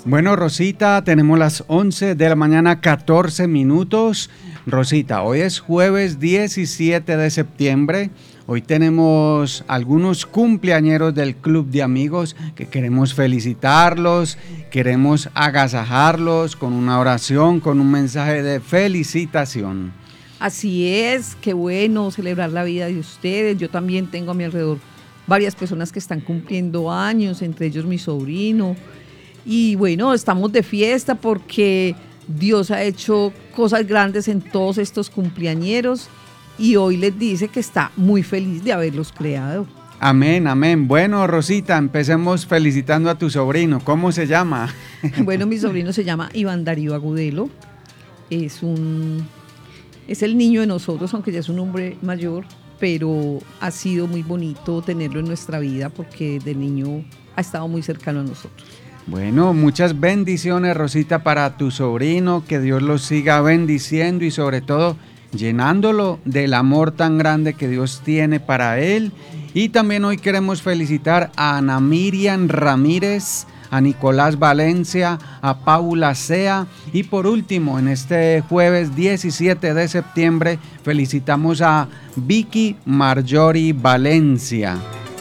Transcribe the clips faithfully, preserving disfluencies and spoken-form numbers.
Bueno, Rosita, tenemos las once de la mañana, catorce minutos. Rosita, hoy es jueves diecisiete de septiembre. Hoy tenemos algunos cumpleañeros del Club de Amigos que queremos felicitarlos, queremos agasajarlos con una oración, con un mensaje de felicitación. Así es, qué bueno celebrar la vida de ustedes. Yo también tengo a mi alrededor varias personas que están cumpliendo años, entre ellos mi sobrino. Y bueno, estamos de fiesta porque Dios ha hecho cosas grandes en todos estos cumpleañeros y hoy les dice que está muy feliz de haberlos creado. Amén, amén. Bueno, Rosita, empecemos felicitando a tu sobrino. ¿Cómo se llama? Bueno, mi sobrino se llama Iván Darío Agudelo. Es un, es el niño de nosotros, aunque ya es un hombre mayor, pero ha sido muy bonito tenerlo en nuestra vida porque de niño ha estado muy cercano a nosotros. Bueno, muchas bendiciones, Rosita, para tu sobrino, que Dios lo siga bendiciendo y sobre todo llenándolo del amor tan grande que Dios tiene para él. Y también hoy queremos felicitar a Ana Miriam Ramírez, a Nicolás Valencia, a Paula Sea y por último, en este jueves diecisiete de septiembre, felicitamos a Vicky Marjorie Valencia.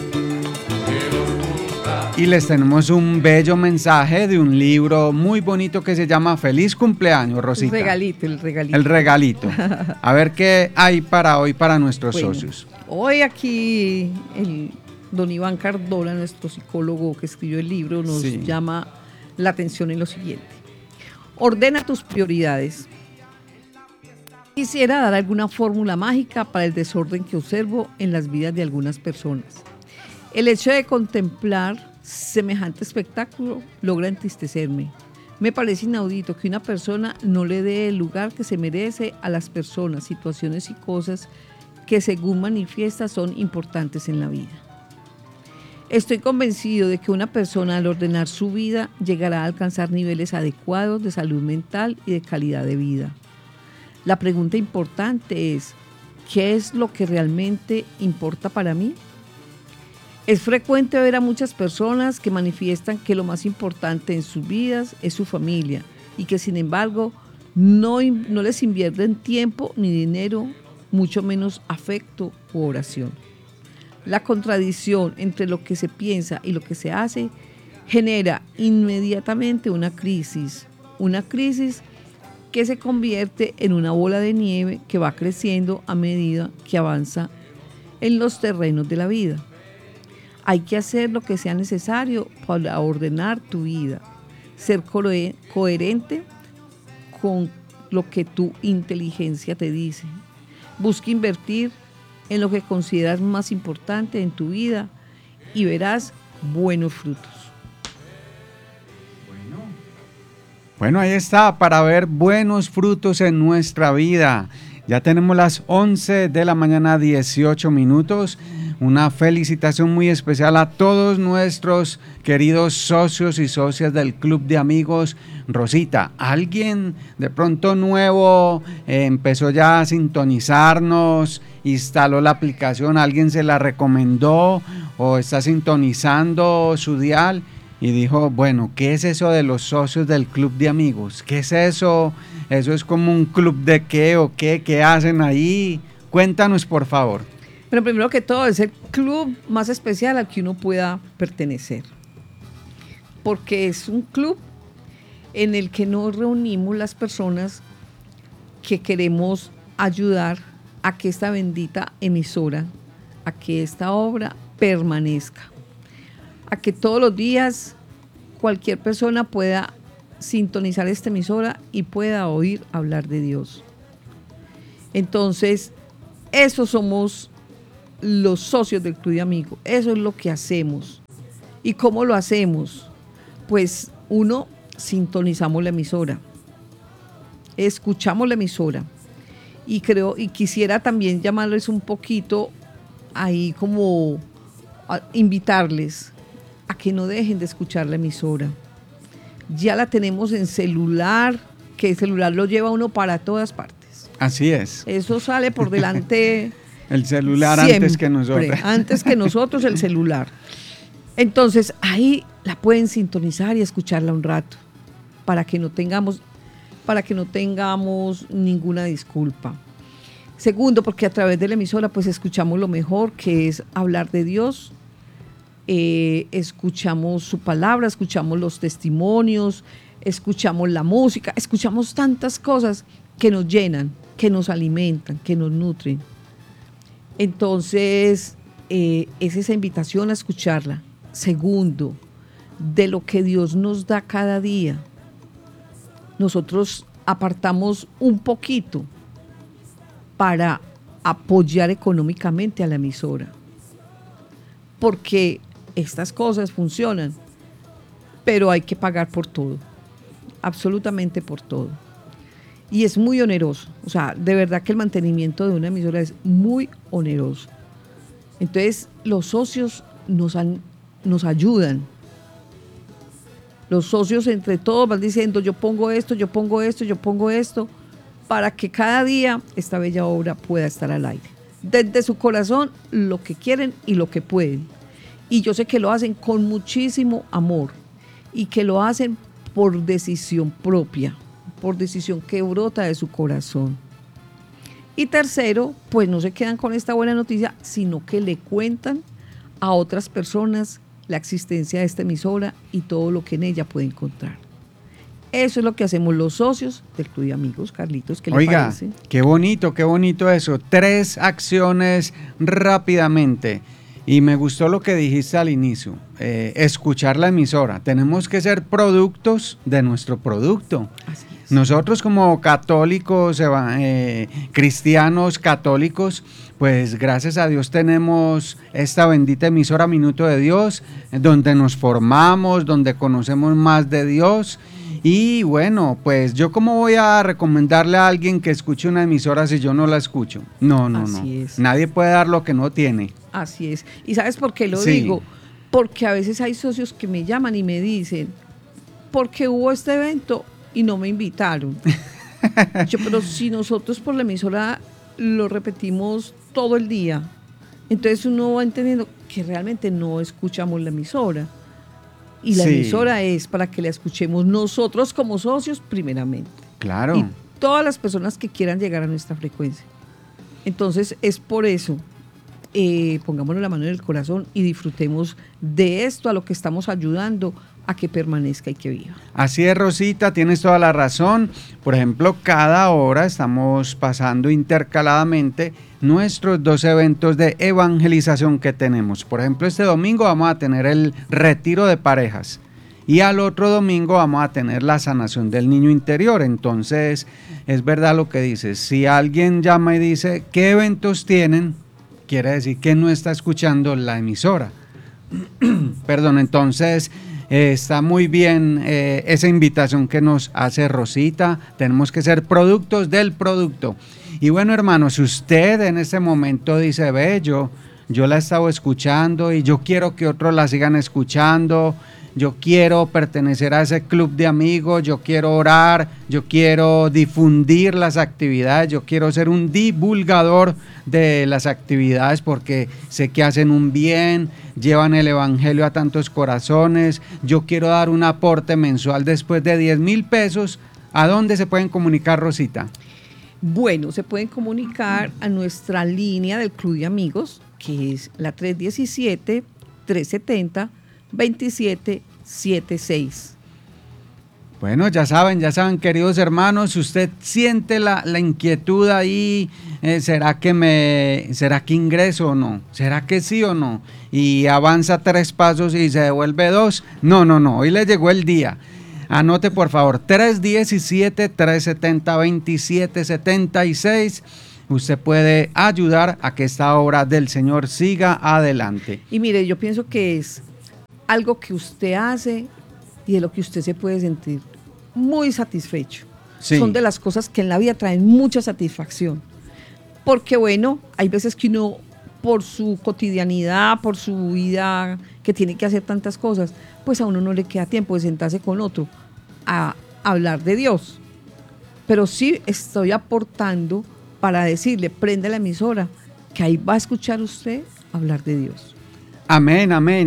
Y les tenemos un bello mensaje de un libro muy bonito que se llama Feliz Cumpleaños, Rosita. El regalito, el regalito. El regalito. A ver qué hay para hoy para nuestros bueno, socios. Hoy aquí el don Iván Cardona, nuestro psicólogo que escribió el libro, nos sí. llama la atención en lo siguiente. Ordena tus prioridades. Quisiera dar alguna fórmula mágica para el desorden que observo en las vidas de algunas personas. El hecho de contemplar semejante espectáculo logra entristecerme. Me parece inaudito que una persona no le dé el lugar que se merece a las personas, situaciones y cosas que según manifiesta son importantes en la vida. Estoy convencido de que una persona al ordenar su vida llegará a alcanzar niveles adecuados de salud mental y de calidad de vida. La pregunta importante es, ¿qué es lo que realmente importa para mí? Es frecuente ver a muchas personas que manifiestan que lo más importante en sus vidas es su familia y que sin embargo no, no les invierten tiempo ni dinero, mucho menos afecto u oración. La contradicción entre lo que se piensa y lo que se hace genera inmediatamente una crisis, una crisis que se convierte en una bola de nieve que va creciendo a medida que avanza en los terrenos de la vida. Hay que hacer lo que sea necesario para ordenar tu vida, ser coherente con lo que tu inteligencia te dice. Busca invertir en lo que consideras más importante en tu vida y verás buenos frutos. Bueno, bueno, ahí está, para ver buenos frutos en nuestra vida. Ya tenemos las once de la mañana, dieciocho minutos. Una felicitación muy especial a todos nuestros queridos socios y socias del Club de Amigos. Rosita, ¿alguien de pronto nuevo eh, empezó ya a sintonizarnos, instaló la aplicación, alguien se la recomendó o está sintonizando su dial y dijo, bueno, ¿qué es eso de los socios del Club de Amigos? ¿Qué es eso? ¿Eso es como un club de qué o qué? ¿Qué hacen ahí? Cuéntanos, por favor. Pero primero que todo, es el club más especial al que uno pueda pertenecer. Porque es un club en el que nos reunimos las personas que queremos ayudar a que esta bendita emisora, a que esta obra permanezca. A que todos los días cualquier persona pueda sintonizar esta emisora y pueda oír hablar de Dios. Entonces, esos somos los socios del Club de Amigos, eso es lo que hacemos. ¿Y cómo lo hacemos? Pues uno, sintonizamos la emisora, escuchamos la emisora y creo y quisiera también llamarles un poquito ahí como a invitarles a que no dejen de escuchar la emisora. Ya la tenemos en celular, que el celular lo lleva uno para todas partes. Así es. Eso sale por delante. El celular siempre, antes que nosotros. Antes que nosotros el celular. Entonces ahí la pueden sintonizar y escucharla un rato. para que no tengamos, para que no tengamos ninguna disculpa. Segundo, porque a través de la emisora pues escuchamos lo mejor, que es hablar de Dios, eh, escuchamos su palabra, escuchamos los testimonios, escuchamos la música, escuchamos tantas cosas que nos llenan, que nos alimentan, que nos nutren. Entonces, eh, es esa invitación a escucharla. Segundo, de lo que Dios nos da cada día, nosotros apartamos un poquito para apoyar económicamente a la emisora, porque estas cosas funcionan, pero hay que pagar por todo, absolutamente por todo, y es muy oneroso. O sea, de verdad que el mantenimiento de una emisora es muy oneroso. Entonces, los socios nos, han, nos ayudan. Los socios entre todos van diciendo, yo pongo esto, yo pongo esto, yo pongo esto, para que cada día esta bella obra pueda estar al aire. Desde su corazón, lo que quieren y lo que pueden. Y yo sé que lo hacen con muchísimo amor y que lo hacen por decisión propia, por decisión que brota de su corazón. Y tercero, pues no se quedan con esta buena noticia, sino que le cuentan a otras personas la existencia de esta emisora y todo lo que en ella puede encontrar. Eso es lo que hacemos los socios del Club de Amigos. Carlitos, ¿qué le Oiga, parece? Qué bonito, qué bonito eso. Tres acciones rápidamente. Y me gustó lo que dijiste al inicio, eh, escuchar la emisora. Tenemos que ser productos de nuestro producto. Así es. Nosotros como católicos, eh, cristianos católicos, pues gracias a Dios tenemos esta bendita emisora Minuto de Dios, donde nos formamos, donde conocemos más de Dios. Y bueno, pues yo cómo voy a recomendarle a alguien que escuche una emisora si yo no la escucho. No, no, Así no. es. Nadie puede dar lo que no tiene. Así es. ¿Y sabes por qué lo Sí. digo? Porque a veces hay socios que me llaman y me dicen, ¿por qué hubo este evento y no me invitaron? Yo, pero si nosotros por la emisora lo repetimos todo el día, entonces uno va entendiendo que realmente no escuchamos la emisora. Y la Sí. emisora es para que la escuchemos nosotros como socios primeramente. Claro. Y todas las personas que quieran llegar a nuestra frecuencia. Entonces es por eso, eh, pongámonos la mano en el corazón y disfrutemos de esto a lo que estamos ayudando a que permanezca y que viva. Así es, Rosita, tienes toda la razón. Por ejemplo, cada hora estamos pasando intercaladamente nuestros dos eventos de evangelización que tenemos. Por ejemplo, este domingo vamos a tener el retiro de parejas y al otro domingo vamos a tener la sanación del niño interior. Entonces, es verdad lo que dices. Si alguien llama y dice, ¿qué eventos tienen? Quiere decir que no está escuchando la emisora. Perdón, entonces... Eh, está muy bien eh, esa invitación que nos hace Rosita. Tenemos que ser productos del producto. Y bueno, hermanos, si usted en este momento dice, ve, yo, yo la he estado escuchando y yo quiero que otros la sigan escuchando, yo quiero pertenecer a ese club de amigos, yo quiero orar, yo quiero difundir las actividades, yo quiero ser un divulgador de las actividades porque sé que hacen un bien, llevan el evangelio a tantos corazones, yo quiero dar un aporte mensual después de diez mil pesos. ¿A dónde se pueden comunicar, Rosita? Bueno, se pueden comunicar a nuestra línea del Club de Amigos, que es la tres diecisiete, tres setenta, veintisiete setenta y seis. Bueno, ya saben, ya saben, queridos hermanos, si usted siente la, la inquietud ahí, eh, ¿será que me, será que ingreso o no? ¿Será que sí o no? Y avanza tres pasos y se devuelve dos. No, no, no, hoy le llegó el día. Anote por favor, tres diecisiete, tres setenta, veintisiete setenta y seis. Usted puede ayudar a que esta obra del Señor siga adelante. Y mire, yo pienso que es algo que usted hace y de lo que usted se puede sentir muy satisfecho. Sí. Son de las cosas que en la vida traen mucha satisfacción. Porque bueno, hay veces que uno, por su cotidianidad, por su vida, que tiene que hacer tantas cosas, pues a uno no le queda tiempo de sentarse con otro a hablar de Dios. Pero sí estoy aportando para decirle, prende la emisora, que ahí va a escuchar usted hablar de Dios. Amén, amén.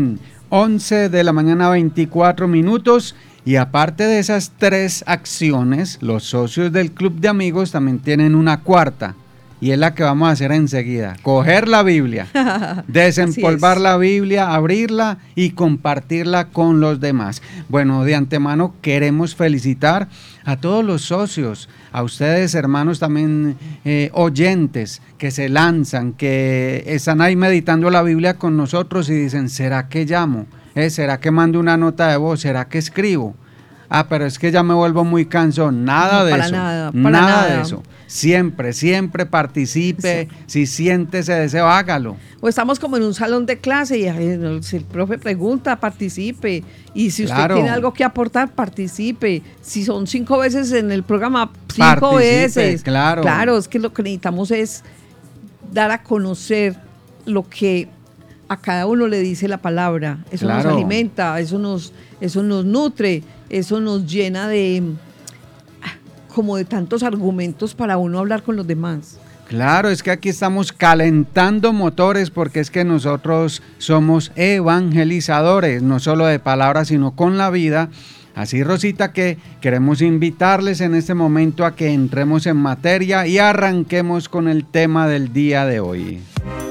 once de la mañana, veinticuatro minutos. Y aparte de esas tres acciones, los socios del Club de Amigos también tienen una cuarta. Y es la que vamos a hacer enseguida. Coger la Biblia, desempolvar la Biblia, abrirla y compartirla con los demás. Bueno, de antemano queremos felicitar a todos los socios, a ustedes hermanos también eh, oyentes que se lanzan, que están ahí meditando la Biblia con nosotros y dicen, ¿será que llamo? ¿Eh? ¿Será que mando una nota de voz? ¿Será que escribo? Ah, pero es que ya me vuelvo muy cansón. Nada no, de para eso. Nada, para nada, nada de eso. Siempre, siempre participe. Sí. Si siente ese deseo, hágalo. O estamos como en un salón de clase y ay, si el profe pregunta, participe. Y si usted Claro. tiene algo que aportar, participe. Si son cinco veces en el programa, cinco Participe, veces. claro. Claro, es que lo que necesitamos es dar a conocer lo que a cada uno le dice la palabra. Eso Claro. nos alimenta, eso nos, eso nos nutre, eso nos llena de como de tantos argumentos para uno hablar con los demás. Claro, es que aquí estamos calentando motores porque es que nosotros somos evangelizadores, no solo de palabras, sino con la vida. Así, Rosita, que queremos invitarles en este momento a que entremos en materia y arranquemos con el tema del día de hoy.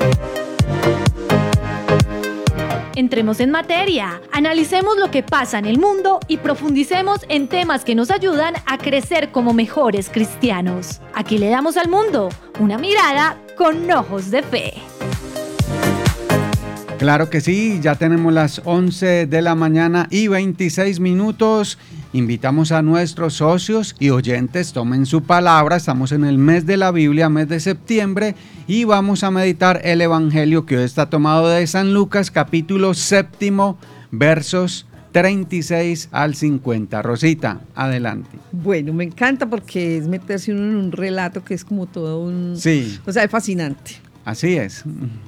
Entremos en materia, analicemos lo que pasa en el mundo y profundicemos en temas que nos ayudan a crecer como mejores cristianos. Aquí le damos al mundo una mirada con ojos de fe. Claro que sí, ya tenemos las once de la mañana y veintiséis minutos. Invitamos a nuestros socios y oyentes, tomen su palabra. Estamos en el mes de la Biblia, mes de septiembre, y vamos a meditar el Evangelio que hoy está tomado de San Lucas, capítulo séptimo, versos treinta y seis al cincuenta. Rosita, adelante. Bueno, me encanta porque es meterse uno en un relato que es como todo un... Sí. O sea, es fascinante. Así es.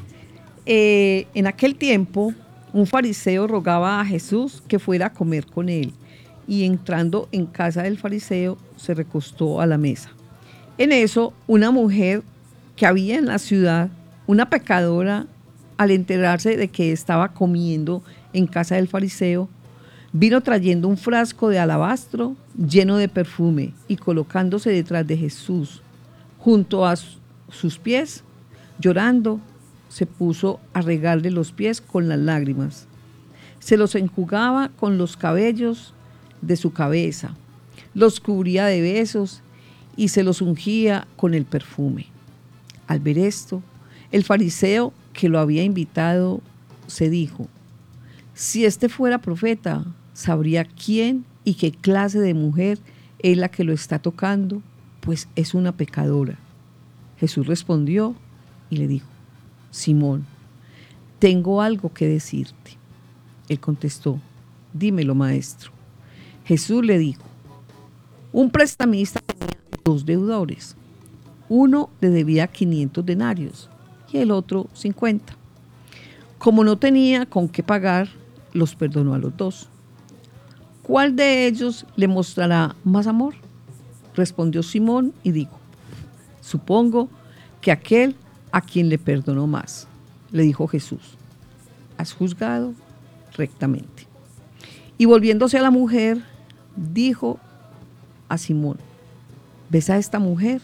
Eh, en aquel tiempo, un fariseo rogaba a Jesús que fuera a comer con él, y entrando en casa del fariseo, se recostó a la mesa. En eso, una mujer que había en la ciudad, una pecadora, al enterarse de que estaba comiendo en casa del fariseo, vino trayendo un frasco de alabastro lleno de perfume y colocándose detrás de Jesús, junto a sus pies, llorando, se puso a regarle los pies con las lágrimas. Se los enjugaba con los cabellos de su cabeza, los cubría de besos y se los ungía con el perfume. Al ver esto, el fariseo que lo había invitado se dijo: si este fuera profeta, sabría quién y qué clase de mujer es la que lo está tocando, pues es una pecadora. Jesús respondió y le dijo: Simón, tengo algo que decirte. Él contestó: dímelo, maestro. Jesús le dijo: un prestamista tenía dos deudores. Uno le debía quinientos denarios y el otro cincuenta. Como no tenía con qué pagar, los perdonó a los dos. ¿Cuál de ellos le mostrará más amor? Respondió Simón y dijo: supongo que aquel a quien le perdonó más. Le dijo Jesús: has juzgado rectamente. Y volviéndose a la mujer, dijo a Simón: ¿ves a esta mujer?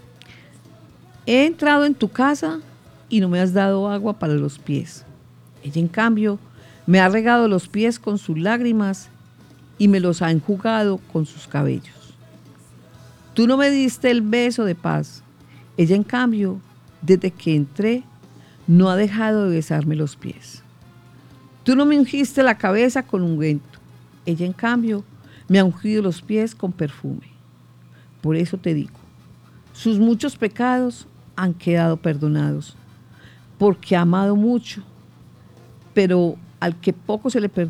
He entrado en tu casa y no me has dado agua para los pies. Ella, en cambio, me ha regado los pies con sus lágrimas y me los ha enjugado con sus cabellos. Tú no me diste el beso de paz. Ella, en cambio, desde que entré, no ha dejado de besarme los pies. Tú no me ungiste la cabeza con ungüento. Ella, en cambio, me ha ungido los pies con perfume. Por eso te digo, sus muchos pecados han quedado perdonados, porque ha amado mucho, pero al que poco se le perdona,